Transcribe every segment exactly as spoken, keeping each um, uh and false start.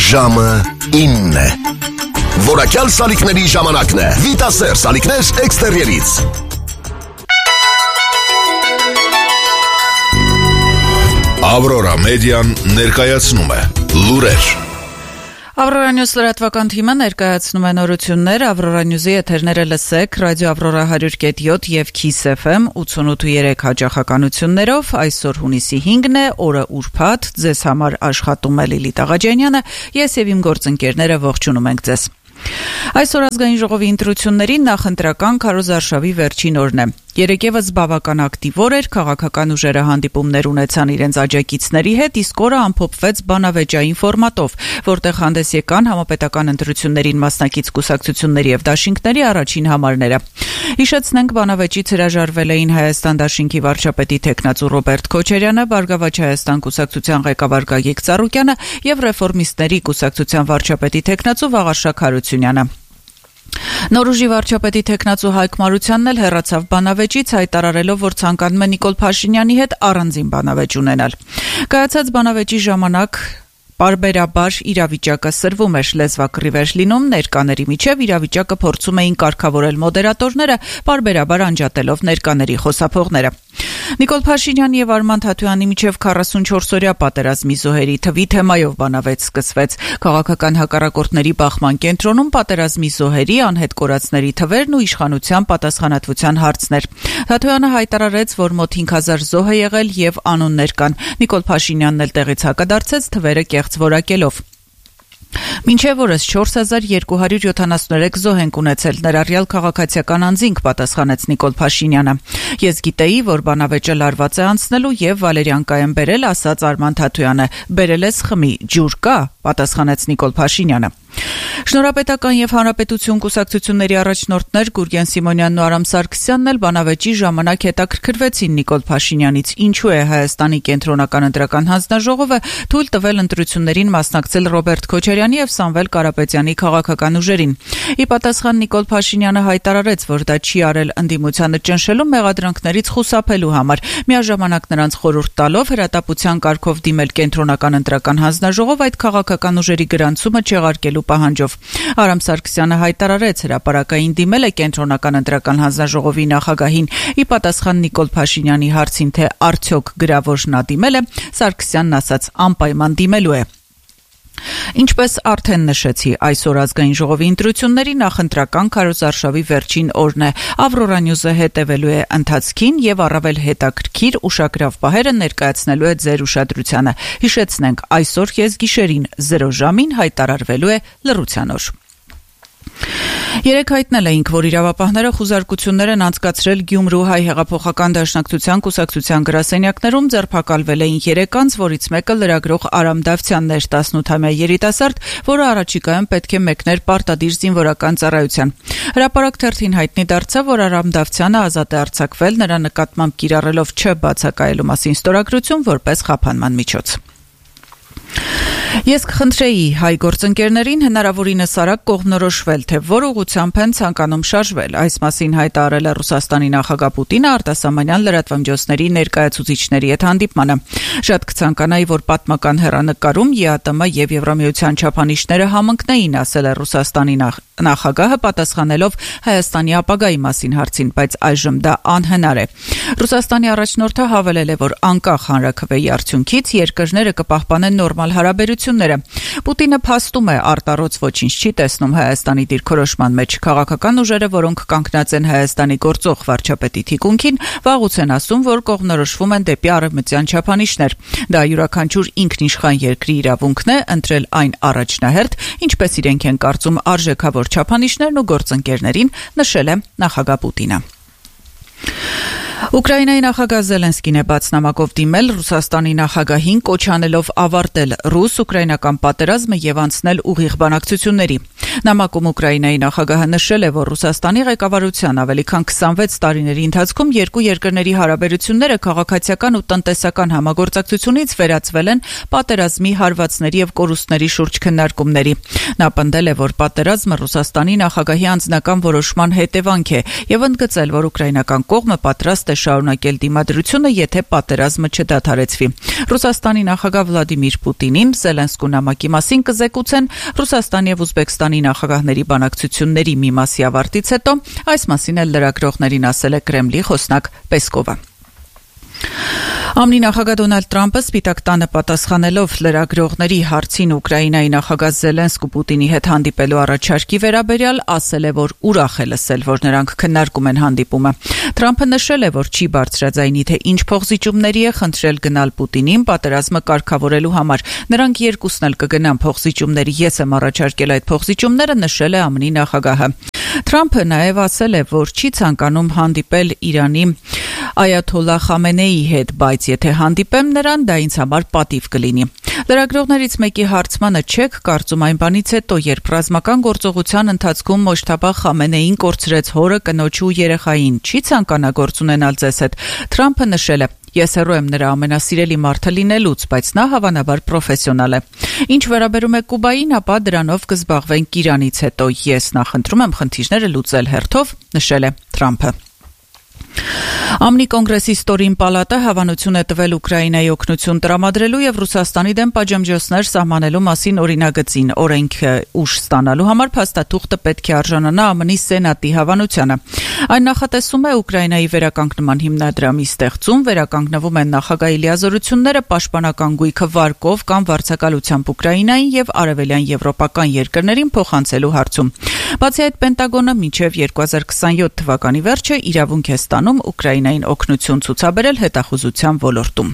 Ժամը ինն է։ Որակյալ սալիկների ժամանակն է։ Վիտասեր սալիկներ էքստերիերից։ Ավրորա մեդիան ներկայացնում է լուրեր։ Ավրորա Նյուզ լրատվական թիմը ներկայացնում է նորություններ։ Ավրորա Նյուզի եթերները լսեք ռադիո Ավրորա one oh point seven եւ Kiss F M ութանոթ ու երեք հաճախականություններով։ Այսօր հունիսի հինգն է, օրը ուրբաթ, ձեզ համար աշխատում է Լիլիթ Աղաջանյանը, ես եւ իմ գործընկերները ողջունում ենք ձեզ։ Այսօր ազգային ժողովի ընտրությունների նախընտրական քարոզարշավի վերջին օրն է։ Երեկևս բավական ակտիվ օր էր, քաղաքական ուժերը հանդիպումներ ունեցան իրենց աջակիցների հետ, իսկ օրը ամփոփվեց բանավեճային ֆորմատով, որտեղ հանդես եկան համապետական ընտրություններին մասնակից կուսակցությունների եւ դաշինքների առաջին համարները։ Հիշեցնենք, բանավեճից հրաժարվել էին Հայաստան դաշինքի վարչապետի թեկնածու Ռոբերտ Քոչարյանը, Բարգավաճ Հայաստան կուսակցության ղեկավար Գագիկ Ծառուկյանը եւ Ռեֆորմիստների կուսակցության վարչապետի թեկնածու Վաղարշակ Հարությունյանը։ Նորուժի վարչապետի թեկնածու Հայկ Մարությանն էլ հեռացավ բանավեճից, հայտարարելով, որ ցանկանում է Նիկոլ Փաշինյանի հետ առանձին բանավեճ ունենալ։ Կայացած բանավեճի ժամանակ Պարբերաբար իրավիճակը սրվում էր, լեզվակռիվ էր լինում, ներկաների միջև իրավիճակը փորձում էին կարգավորել մոդերատորները, պարբերաբար անջատելով ներկաների խոսափողները։ Նիկոլ Փաշինյանի եւ Արման Թաթույանի միջև քառասունչորս-օրյա պատերազմի զոհերի թվի թեմայով բանավեճ սկսվեց։ Քաղաքական հակառակորդների բախման կենտրոնում պատերազմի զոհերի, անհետ կորածների թվերն ու իշխանության պատասխանատվության հարցն էր։ Թաթույանը հայտարարեց, որ մոտ հինգ հազար զոհ է եղել եւ անուններ կան։ Նիկոլ Փաշինյանն էլ տեղից հակադարձեց թվերը կեղծ որակելով։ Մինչև օրս չորս հազար երկու հարյուր յոթանասուներեք զոհ ենք ունեցել, ներառյալ քաղաքացիական անձինք, պատասխանեց Նիկոլ Փաշինյանը։ Ես գիտեի, որ բանավեճը լարված է անցնելու եւ վալերիանկա եմ բերել, ասաց Արման Թաթույանը։ Բերել ես խմի, ջուր կա, պատասխանեց Նիկոլ Փաշինյանը։ Շնորհապետական եւ Հանրապետություն կուսակցությունների առաջնորդներ Գուրգեն Սիմոնյանն ու Արամ Սարգսյանն էլ բանավեճի ժամանակ հետաքրքրվեցին Նիկոլ Փաշինյանից, ինչու է Հայաստանի կենտրոնական ընտրական հանձնաժողովը թույլ տվել ընտրություններին մասնակցել Ռոբերտ Քոչարյանի եւ Սամվել Կարապետյանի քաղաքական ուժերին։ Ի պատասխան Նիկոլ Փաշինյանը հայտարարեց, որ դա չի արել ընդդիմությանը ճնշելու մեղադրանքներից խուսափելու համար, միաժամանակ նրանց խորհուրդ տալով հրատապության կարգով դիմել կենտրոնական ընտրական հանձնաժողով այդ քաղաքական ուժերի գրանցումը չեղարկելու պահանջով։ Արամ Սարգսյանը հայտարարեց, հրապարակային դիմել է կենտրոնական ընտրական հանձնաժողովի նախագահին։ Ի պատասխան Նիկոլ Փաշինյանի հարցին, թե արդյոք գրավոր նա դիմել է, Սարգսյանն ասաց՝ անպայման դիմելու է։ Ինչպես արդեն նշեցի, այսօր ազգային ժողովի ընտրությունների նախընտրական քարոզարշավի վերջին օրն է։ Ավրորա Նյուզը հետևելու է ընթացքին եւ առավել հետաքրքիր ուշագրավ պահերը ներկայացնելու է ձեր ուշադրությանը։ Հիշեցնենք, այսօր կեսգիշերին զրո ժամին հայտարարվելու է լռության օր։ Երեկ հայտնել էինք, որ իրավապահները խուզարկություններ են անցկացրել Գյումրու հայ հեղափոխական դաշնակցության կուսակցության գրասենյակներում, ձերբակալվել էին երեք անձ, որից մեկը լրագրող Արամ Դավթյանն էր, տասնութամյա երիտասարդ, որը առաջիկայում պետք է մեկներ պարտադիր զինվորական ծառայության։ Հրապարակ թերթին հայտնի դարձավ, որ Արամ Դավթյանը ազատ է արձակվել, նրա նկատմամբ կիրառելով չբացակայելու մասին ստորագրություն որպես խափանման միջոց։ Ես կխնդրեի հայ գործընկերներին հնարավորինս արագ կողմնորոշվել, թե որ ուղղությամբ են ցանկանում շարժվել։ Այս մասին հայտարարել է Ռուսաստանի նախագահ Պուտինը արտասահմանյան լրատվամիջոցների ներկայացուցիչների հետ հանդիպմանը։ Շատ կցանկանայի, որ պատմական հեռանկարում ԵԱՏՄ եւ Եվրամիության չափանիշները համընկնեին, ասել է Ռուսաստանի նախագահը, պատասխանելով Հայաստանի ապագայի մասին հարցին, բայց այժմ դա անհնար է։ Ռուսաստանի առաջնորդը հավելել է, որ անկախ հանրաքվեի արդյունքից երկրները կպահպանեն նորմալ հարաբերությունները։ Պուտինը փաստում է արտառոց ոչինչ չի տեսնում Հայաստանի դիրքորոշման մեջ։ Քաղաքական ուժերը, որոնք կանգնած են Հայաստանի գործող վարչապետի թիկունքին, վաղուց են ասում, որ կողմնորոշվում են դեպի արևմտյան չափանիշներ։ Դա յուրաքանչյուր ինքնիշխան երկրի իրավունքն է ընտրել այն առաջնահերթ, ինչպես իրենք են կարծում արժեքավոր չափանիշներն ու գործընկերներին, նշել է նախագահ Պուտինը։ Ուկրաինայի նախագահ Զելենսկին է բաց նամակով դիմել Ռուսաստանի նախագահին, կոչ անելով ավարտել ռուս-ուկրաինական պատերազմը եւ անցնել ուղիղ բանակցությունների։ Նամակում Ուկրաինայի նախագահը նշել է, որ Ռուսաստանի ղեկավարության ավելի քան քսանվեց տարիների ընթացքում երկու երկրների հարաբերությունները քաղաքացիական ու տնտեսական համագործակցությունից վերածվել են պատերազմի հարվածների եւ կորուստների շուրջ քննարկումների։ Նա պնդել է, որ պատերազմը Ռուսաստանի նախագահի անձնական որոշման հետևանք է եւ ընդգծել, որ ուկրաինական կողմը պատրաստ պատրաստ է շարունակել դիմադրությունը, եթե պատերազմը չդադարեցվի։ Ռուսաստանի նախագահ Վլադիմիր Պուտինին Զելենսկու նամակի մասին կզեկուցեն Ռուսաստանի եւ Ուզբեկստանի նախագահների բանակցությունների մի մասի ավարտից հետո, այս մասին էլ լրագրողներին ասել է Կրեմլի խոսնակ Պեսկովը։ ԱՄՆ նախագահ Դոնալդ Թրամփը Սպիտակ տանը պատասխանելով լրագրողների հարցին Ուկրաինայի նախագահ Զելենսկու Պուտինի հետ հանդիպելու առաջարկի վերաբերյալ ասել է, որ ուրախ է լսել, որ նրանք քննարկում են հանդիպումը։ Թրամփը նշել է, որ չի բարձրաձայնի, թե ինչ փոխզիջումների է խնդրել գնալ Պուտինին պատերազմը կարգավորելու համար։ Նրանք երկուսն էլ կգնան փոխզիջումների, ես եմ առաջարկել այդ փոխզիջումները, նշել է ԱՄՆ նախագահը։ Թրամփը նաև ասել է, որ չի ցանկանում հանդիպել Իրանի Այաթոլլահ Խամենեիի հետ, բայց եթե հանդիպեմ նրան, դա ինձ համար պատիվ կլինի։ Լրագրողներից մեկի հարցմանը չեք կարծում այն բանից հետո, երբ ռազմական գործողության ընթացքում Մոջթաբա Խամենեին կորցրեց հորը, կնոջը ու երեխային, չի ցանկանա գործ ունենալ ձեզ հետ։ Թրամփը նշել է. Ես հեռու եմ նրա ամենասիրելի մարդը լինելուց, բայց նա հավանաբար պրոֆեսիոնալ է։ Ինչ վերաբերում է Կուբային, ապա դրանով կզբաղվենք Իրանից հետո։ Ես նախընտրում եմ խնդիրները լուծել հերթով, նշել է Թրամփը։ ԱՄՆ կոնգրեսի ստորին պալատը հավանություն է տվել Ուկրաինայի օգնություն տրամադրելու եւ Ռուսաստանի դեմ պատժամիջոցներ սահմանելու մասին օրինագծին։ Օրենքը ուժ ստանալու համար փաստաթուղթը պետք է արժանանա ԱՄՆ Սենատի հավանությանը։ Այն նախատեսում է Ուկրաինայի վերականգնման հիմնադրամի ստեղծում, վերականգնվում են նախագահի լիազորությունները պաշտպանական գույքը վարկով կամ վարձակալությամբ Ուկրաինային եւ արևելյան եվրոպական երկրներին փոխանցելու հարցում։ Բացի այդ, Պենտագոնը մինչև երկու հազար քսաներորդ թվականի վերջը իրավունք է ստանում Ուկրաինային օգնություն ցուցաբերել հետախուզության ոլորտում։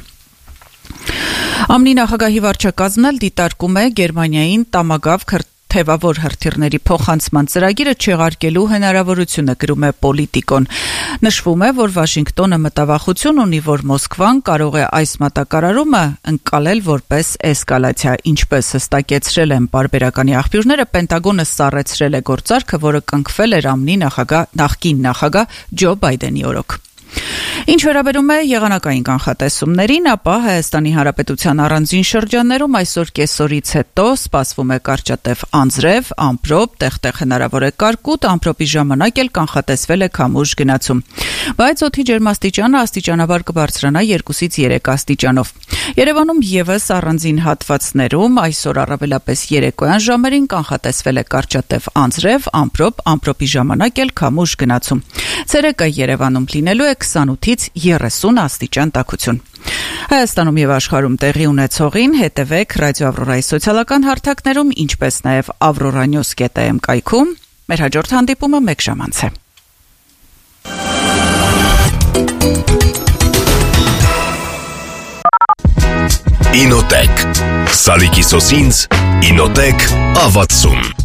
ԱՄՆ նախագահի վարչակազմն էլ դիտարկում է Գերմանիային տամագավ թեվավոր հրթիռների փոխանցման ծրագիրը չեղարկելու հնարավորությունը, գրում է Պոլիտիկոն։ Նշվում է, որ Վաշինգտոնը մտավախություն ունի, որ Մոսկվան կարող է այս մատակարարումը ընկալել որպես էսկալացիա, ինչպես հստակեցրել են պարբերականի աղբյուրները, Պենտագոնը սառեցրել է գործարքը, որը կնքվել էր ԱՄՆ նախագահ նախկին նախագահ Ջո Բայդենի օրոք։ Ինչ վերաբերում է եղանակային կանխատեսումներին, ապա Հայաստանի Հանրապետության առանձին շրջաններում այսօր կեսօրից հետո սպասվում է կարճատև անձրև, ամպրոպ, տեղ-տեղ հնարավոր է կարկուտ, ամպրոպի ժամանակ էլ կանխատեսվել է քամուշ գնացում։ Բայց օդի ջերմաստիճանը աստիճանաբար կբարձրանա երկուսից երեք աստիճանով։ Երևանում եւս առանձին հատվածներում այսօր առավելապես երեկոյան ժամերին կանխատեսվել է կարճատև անձրև, ամպրոպ, ամպրոպի ժամանակ էլ քամուշ գնացում։ Ցերեկը Երևանում լինելու է քսանութից երեսուն աստիճան տաքություն։ Հայաստանում եւ աշխարհում տեղի ունեցողին հետևեք Ռադիո Ավրորայի սոցիալական հարթակներում, ինչպես նաեւ avroranews dot am կայքում։ Մեր հաջորդ հանդիպումը մեկ ժամ անց է։ Ինոտեք Սալիկի սոսինց Ինոտեք ավացում